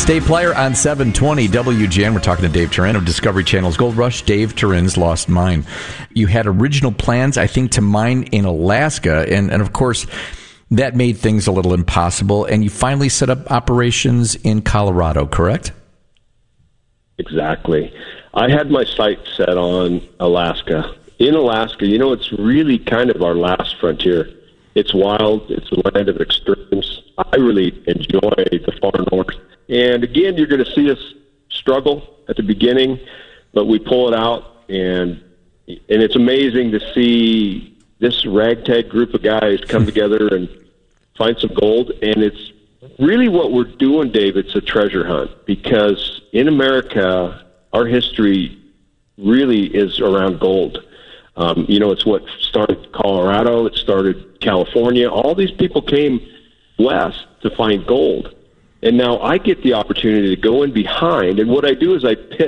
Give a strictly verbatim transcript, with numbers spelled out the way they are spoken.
State Player on seven twenty W G N. We're talking to Dave Turin of Discovery Channel's Gold Rush, Dave Turin's Lost Mine. You had original plans, I think, to mine in Alaska, and, and of course, that made things a little impossible, and you finally set up operations in Colorado, correct? Exactly. I had my sights set on Alaska. In Alaska, you know, it's really kind of our last frontier. It's wild. It's a land of extremes. I really enjoy the far north. And again, you're going to see us struggle at the beginning, but we pull it out, and and it's amazing to see this ragtag group of guys come together and find some gold. And it's really what we're doing, Dave. It's a treasure hunt, because in America, our history really is around gold. Um, you know, it's what started Colorado. It started California. All these people came west to find gold. And now I get the opportunity to go in behind, and what I do is I pit